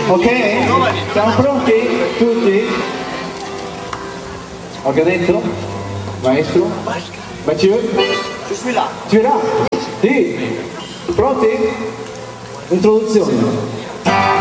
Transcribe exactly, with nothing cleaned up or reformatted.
Ok? Siamo pronti? Tutti? Ho detto? Maestro? Mathieu? Je suis là. Tu es là? Sì? Pronti? Introduzione.